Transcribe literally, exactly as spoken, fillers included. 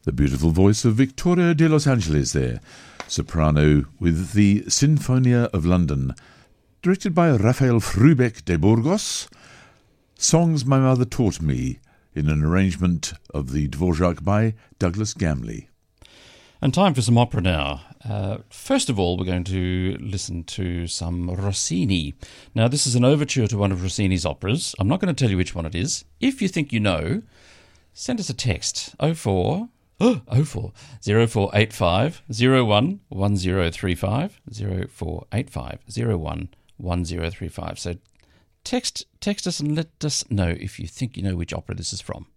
The beautiful voice of Victoria de Los Angeles there, soprano with the Sinfonia of London, directed by Rafael Frubeck de Burgos. Songs My Mother Taught Me, in an arrangement of the Dvorak by Douglas Gamley. And time for some opera now. Uh, first of all, we're going to listen to some Rossini. Now, this is an overture to one of Rossini's operas. I'm not going to tell you which one it is. If you think you know, send us a text. oh four Oh, oh four zero four eight five zero one one zero three five zero four eight five zero one one zero three five. So text text us and let us know if you think you know which opera this is from.